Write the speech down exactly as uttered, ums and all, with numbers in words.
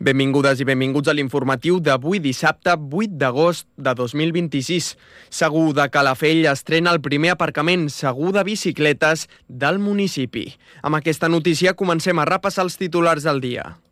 Benvingudes i benvinguts a l'informatiu d'avui dissabte vuit d'agost de dos mil vint-i-sis. Segur de Calafell estrena el primer aparcament segur de bicicletes del municipi. Amb aquesta notícia comencem a repassar els titulars del dia.